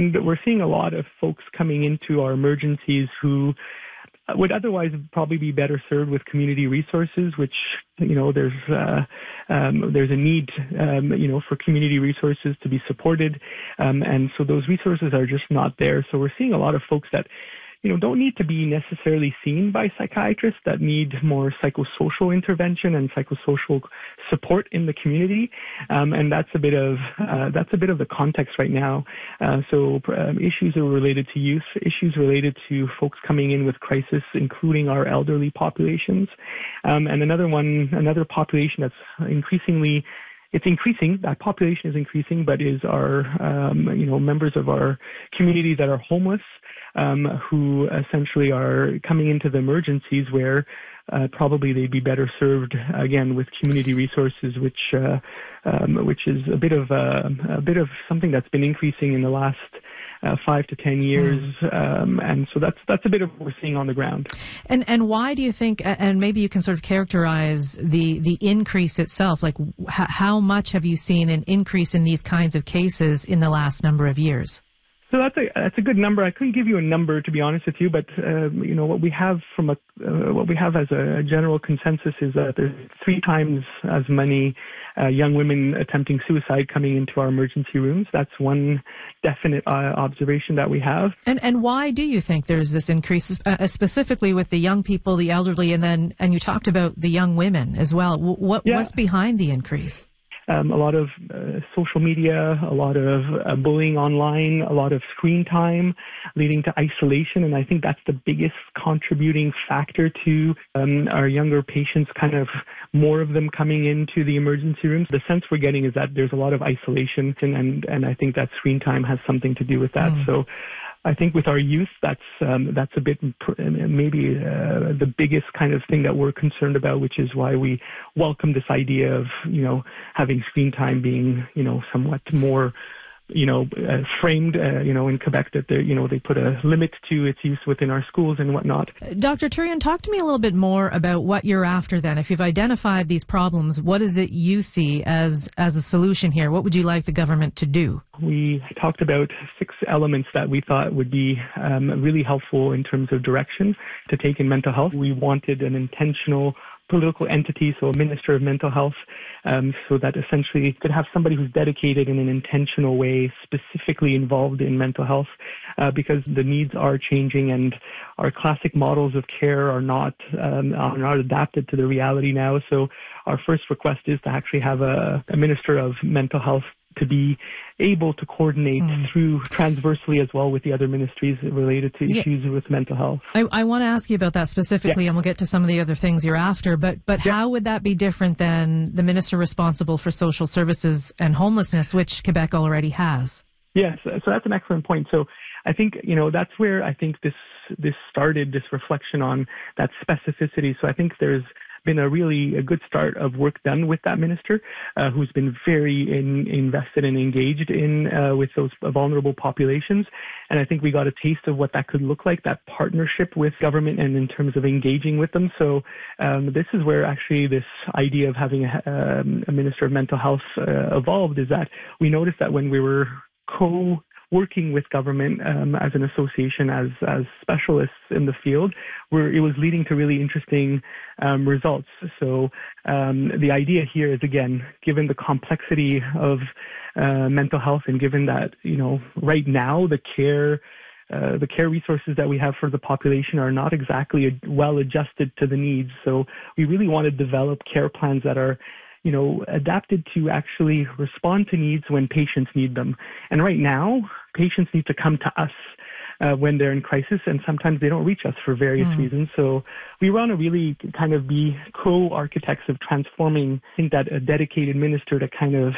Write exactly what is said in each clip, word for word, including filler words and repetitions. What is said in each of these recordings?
And we're seeing a lot of folks coming into our emergencies who would otherwise probably be better served with community resources, which, you know, there's uh, um, there's a need, um, you know, for community resources to be supported. Um, and so those resources are just not there. So we're seeing a lot of folks that, you know, don't need to be necessarily seen by psychiatrists, that need more psychosocial intervention and psychosocial support in the community. Um, and that's a bit of uh, that's a bit of the context right now. Uh, so um, issues are related to youth, issues related to folks coming in with crisis, including our elderly populations. Um, and another one, another population that's increasingly It's increasing, that population is increasing, but is our, um, you know, members of our community that are homeless, um, who essentially are coming into the emergencies where uh, probably they'd be better served, again, with community resources, which uh, um, which is a bit of uh, a bit of something that's been increasing in the last Uh, five to ten years, um, and so that's that's a bit of what we're seeing on the ground. And and why do you think? And maybe you can sort of characterize the the increase itself. Like, h- how much have you seen an increase in these kinds of cases in the last number of years? So that's a that's a good number. I couldn't give you a number, to be honest with you, but um, you know what we have from a uh, what we have as a general consensus is that there's three times as many uh, young women attempting suicide coming into our emergency rooms. That's one definite uh, observation that we have. And and why do you think there's this increase, uh, specifically with the young people, the elderly, and then and you talked about the young women as well? What yeah. what's behind the increase? Um, a lot of uh, social media, a lot of uh, bullying online, a lot of screen time leading to isolation. And I think that's the biggest contributing factor to um, our younger patients, kind of more of them coming into the emergency rooms. The sense we're getting is that there's a lot of isolation, and, and, and I think that screen time has something to do with that. Mm. So I think with our youth, that's um, that's a bit maybe uh, the biggest kind of thing that we're concerned about, which is why we welcome this idea of, you know, having screen time being, you know, somewhat more, you know, uh, framed, uh, you know, in Quebec, that they, you know, they put a limit to its use within our schools and whatnot. Doctor Turian, talk to me a little bit more about what you're after then. If you've identified these problems, what is it you see as as a solution here? What would you like the government to do? We talked about six elements that we thought would be um, really helpful in terms of direction to take in mental health. We wanted an intentional political entity, so a minister of mental health, um, so that essentially could have somebody who's dedicated in an intentional way, specifically involved in mental health, uh, because the needs are changing and our classic models of care are not um, are not adapted to the reality now. So our first request is to actually have a, a minister of mental health to be able to coordinate mm. through transversely as well with the other ministries related to issues yeah. with mental health. I, I want to ask you about that specifically, yeah. and we'll get to some of the other things you're after, but but yeah. how would that be different than the minister responsible for social services and homelessness, which Quebec already has? Yes, so that's an excellent point. So I think, you know, that's where I think this this started, this reflection on that specificity. So I think there's been a really a good start of work done with that minister, uh, who's been very in, invested and engaged in uh, with those vulnerable populations. And I think we got a taste of what that could look like, that partnership with government and in terms of engaging with them. So um, this is where actually this idea of having a, um, a minister of mental health uh, evolved, is that we noticed that when we were co working with government um, as an association, as as specialists in the field, where it was leading to really interesting um, results. So um, the idea here is, again, given the complexity of uh, mental health, and given that, you know, right now the care Uh, the care resources that we have for the population are not exactly well adjusted to the needs. So we really want to develop care plans that are, you know, adapted to actually respond to needs when patients need them. And right now, patients need to come to us uh, when they're in crisis, and sometimes they don't reach us for various mm. reasons. So we want to really kind of be co-architects of transforming, I think, that a dedicated minister to kind of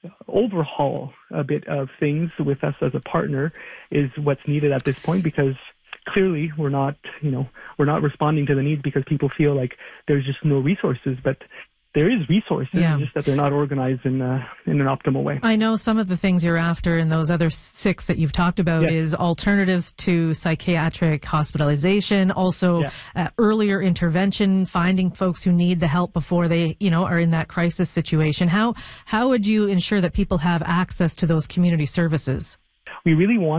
overhaul a bit of things with us as a partner is what's needed at this point, because clearly we're not, you know, we're not responding to the needs because people feel like there's just no resources, but there is resources, yeah. just that they're not organized in uh, in an optimal way. I know some of the things you're after in those other six that you've talked about yes. is alternatives to psychiatric hospitalization, also yeah. uh, earlier intervention, finding folks who need the help before they, you know, are in that crisis situation. How how would you ensure that people have access to those community services? We really want